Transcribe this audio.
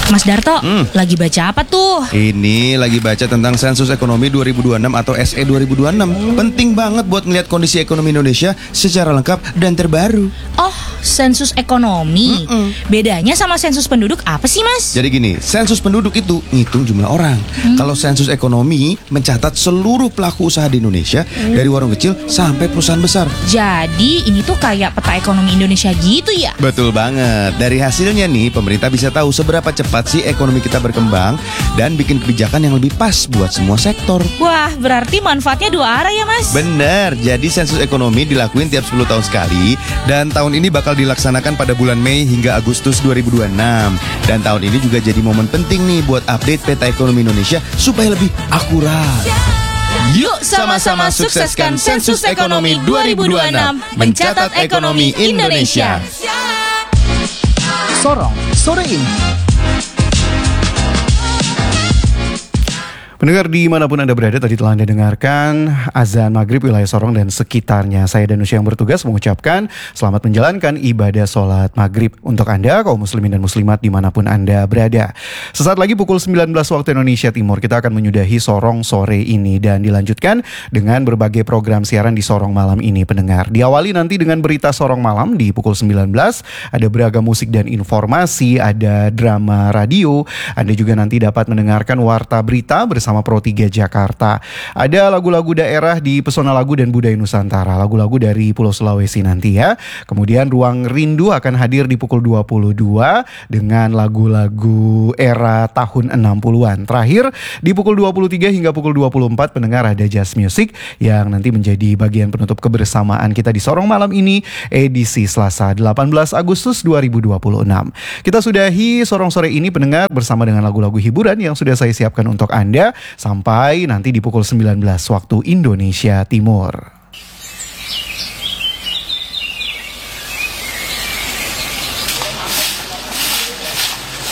Mas Darto, lagi baca apa tuh? Ini lagi baca tentang Sensus Ekonomi 2026 atau SE 2026. Penting banget buat ngeliat kondisi ekonomi Indonesia secara lengkap dan terbaru. Oh, sensus ekonomi. Bedanya sama sensus penduduk apa sih, Mas? Jadi gini, sensus penduduk itu ngitung jumlah orang. Kalau sensus ekonomi mencatat seluruh pelaku usaha di Indonesia, dari warung kecil sampai perusahaan besar. Jadi ini tuh kayak peta ekonomi Indonesia gitu ya? Betul banget. Dari hasilnya nih, pemerintah bisa tahu seberapa cepat sih ekonomi kita berkembang dan bikin kebijakan yang lebih pas buat semua sektor. Wah, berarti manfaatnya dua arah ya, Mas? Bener, jadi sensus ekonomi dilakuin tiap 10 tahun sekali dan tahun ini bakal dilaksanakan pada bulan Mei hingga Agustus 2026. Dan tahun ini juga jadi momen penting nih buat update peta ekonomi Indonesia supaya lebih akurat. Yuk sama-sama sukseskan sensus ekonomi 2026, mencatat ekonomi Indonesia. Sorong sore ini. Pendengar dimanapun Anda berada, tadi telah Anda dengarkan azan maghrib wilayah Sorong dan sekitarnya. Saya Danusia yang bertugas mengucapkan selamat menjalankan ibadah sholat maghrib untuk Anda, kaum muslimin dan muslimat dimanapun Anda berada. Sesaat lagi pukul 19 waktu Indonesia Timur, kita akan menyudahi Sorong sore ini dan dilanjutkan dengan berbagai program siaran di Sorong malam ini, pendengar. Diawali nanti dengan berita Sorong malam di pukul 19, ada beragam musik dan informasi, ada drama radio, Anda juga nanti dapat mendengarkan warta berita bersama Pro 3 Jakarta. Ada lagu-lagu daerah di Pesona Lagu dan Budaya Nusantara, lagu-lagu dari Pulau Sulawesi nanti ya. Kemudian Ruang Rindu akan hadir di pukul 22 dengan lagu-lagu era tahun 60-an. Terakhir di pukul 23 hingga pukul 24 pendengar ada Jazz Music yang nanti menjadi bagian penutup kebersamaan kita di Sorong malam ini edisi Selasa 18 Agustus 2026. Kita sudahi Sorong sore ini pendengar bersama dengan lagu-lagu hiburan yang sudah saya siapkan untuk Anda sampai nanti di pukul 19 waktu Indonesia Timur.